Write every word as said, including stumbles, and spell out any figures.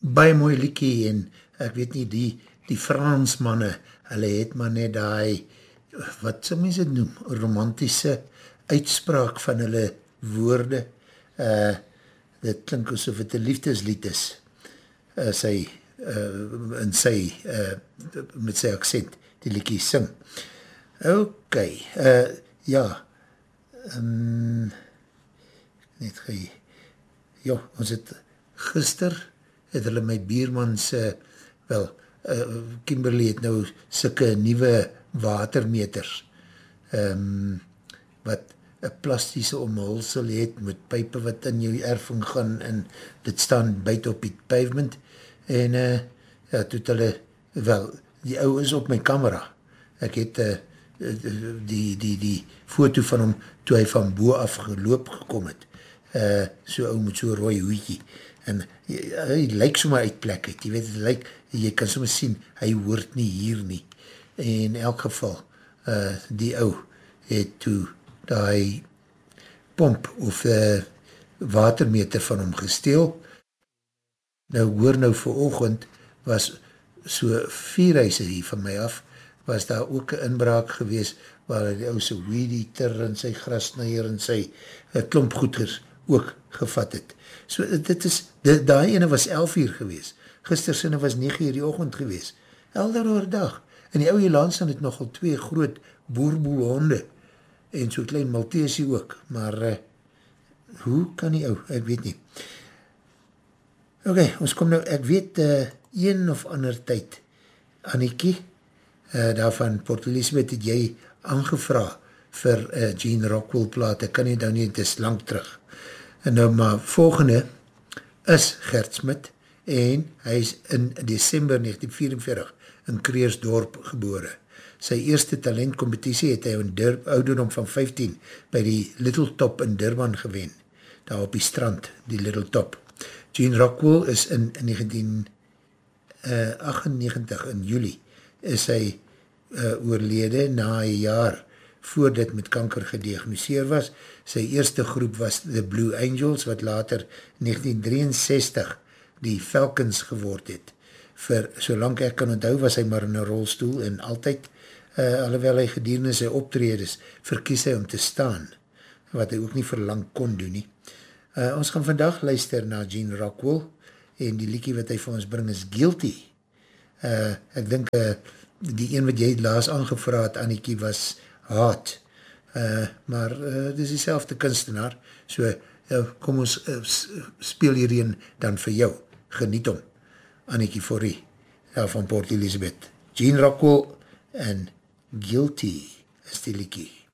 baie mooi liekie en ek weet nie, die, die Fransmanne, hulle het maar net die, wat sal mens het noem, romantiese uitspraak van hulle woorde, uh, dit klink asof het een liefdeslied is, uh, sy, uh, in sy, uh, met sy accent, die liekie sing. Ok, uh, ja, um, net gee, ja, ons het gister, het hulle my biermans, uh, wel, uh, Kimberley het nou sikke nieuwe watermeters, um, wat een plastische omhulsel het, met pype wat in jou erfing gaan, en dit staan buiten op die pavement, en uh, ja, toe het hulle, wel, die ou is op my camera, ek het uh, die, die, die foto van hom, toe hy van boe af geloop gekom het, uh, so ou met so rooi hoekie, en hy, hy lyk soma uit plek uit, jy weet, het lyk, jy kan soma sien, hy hoort nie hier nie, en in elk geval, uh, die ou het toe die pomp of uh, watermeter van hom gesteel, nou hoor nou vanoggend, was so vier huise hier van my af, was daar ook een inbraak gewees, waar die ou sy weed eater en sy grasnaier en sy uh, klompgoeders ook gevat het. So dit is, die, die ene was elf uur gewees, gistersinne was negen uur die ochtend gewees, elder oor dag, en die ouwe Lansan het nogal twee groot boerboelhonde, en so klein Maltesie ook, maar uh, hoe kan die ou, ek weet nie. Ok, ons kom nou, ek weet uh, een of ander tyd, Annikie, uh, daarvan Port Elizabeth het jy aangevra vir uh, Gene Rockwell plaat, ek kan nie nou nie, het is lang terug. En nou maar volgende is Gert Smit, en hy is in December negentien vierenveertig in Kreersdorp gebore. Sy eerste talentcompetitie het hy in Dur- ouderdom van vyftien by die Little Top in Durban gewen, daar op die strand, die Little Top. Gene Rockwell is in negentien achtennegentig in juli, is hy uh, oorlede na een jaar voor dit met kanker gediagnoseer was. Sy eerste groep was The Blue Angels, wat later negentien drieënzestig die Falcons geword het. Vir, solang ek kan onthou, was hy maar in een rolstoel en altyd, uh, alhoewel hy gedurende sy optredes, verkies hy om te staan, wat hy ook nie verlang kon doen nie. Uh, ons gaan vandag luister na Gene Rockwell, en die liekie wat hy vir ons bring is Guilty. Uh, ek dink, uh, die een wat jy laas aangevraad, Annikie, was Haat. Uh, maar uh, dit is die selfde kunstenaar, so uh, kom ons uh, speel hierin dan vir jou. Geniet om. Annikie Forrie, daar van Port Elizabeth. Gene Rockwell en Guilty is die liekie.